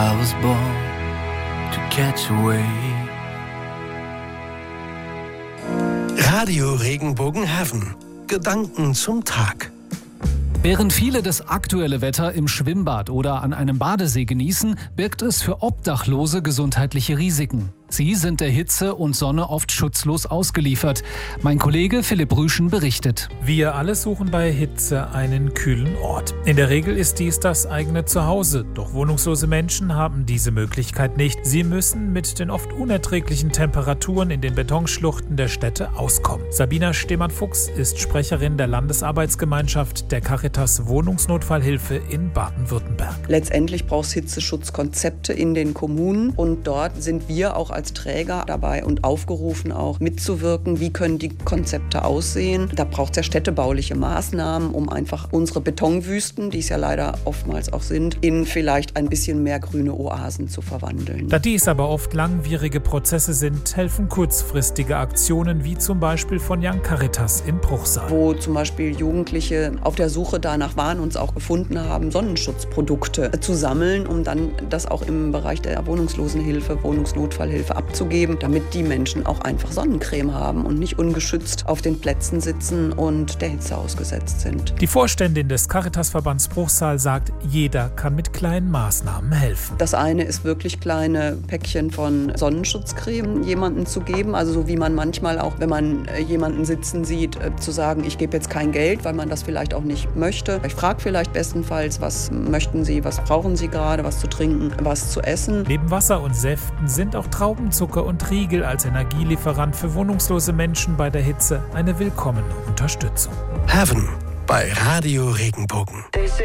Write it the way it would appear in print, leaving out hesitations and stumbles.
I was born to catch a wave. Radio Regenbogen-Heaven. Gedanken zum Tag. Während viele das aktuelle Wetter im Schwimmbad oder an einem Badesee genießen, birgt es für Obdachlose gesundheitliche Risiken. Sie sind der Hitze und Sonne oft schutzlos ausgeliefert. Mein Kollege Philipp Rüschen berichtet. Wir alle suchen bei Hitze einen kühlen Ort. In der Regel ist dies das eigene Zuhause. Doch wohnungslose Menschen haben diese Möglichkeit nicht. Sie müssen mit den oft unerträglichen Temperaturen in den Betonschluchten der Städte auskommen. Sabina Stemann-Fuchs ist Sprecherin der Landesarbeitsgemeinschaft der Caritas Wohnungsnotfallhilfe in Baden-Württemberg. Letztendlich braucht es Hitzeschutzkonzepte in den Kommunen und dort sind wir auch als Träger dabei und aufgerufen, auch mitzuwirken. Wie können die Konzepte aussehen? Da braucht es ja städtebauliche Maßnahmen, um einfach unsere Betonwüsten, die es ja leider oftmals auch sind, in vielleicht ein bisschen mehr grüne Oasen zu verwandeln. Da dies aber oft langwierige Prozesse sind, helfen kurzfristige Aktionen wie zum Beispiel von Young Caritas in Bruchsal. Wo zum Beispiel Jugendliche auf der Suche danach waren und es auch gefunden haben, Sonnenschutzprodukte zu sammeln, um dann das auch im Bereich der Wohnungslosenhilfe, Wohnungsnotfallhilfe abzugeben, damit die Menschen auch einfach Sonnencreme haben und nicht ungeschützt auf den Plätzen sitzen und der Hitze ausgesetzt sind. Die Vorständin des Caritasverbands Bruchsal sagt, jeder kann mit kleinen Maßnahmen helfen. Das eine ist wirklich kleine Päckchen von Sonnenschutzcreme jemandem zu geben, also so wie man manchmal auch, wenn man jemanden sitzen sieht, zu sagen, ich gebe jetzt kein Geld, weil man das vielleicht auch nicht möchte. Ich frage vielleicht bestenfalls, was möchten Sie, was brauchen Sie gerade, was zu trinken, was zu essen. Neben Wasser und Säften sind auch Traubenzucker und Riegel als Energielieferant für wohnungslose Menschen bei der Hitze eine willkommene Unterstützung. Heaven bei Radio Regenbogen.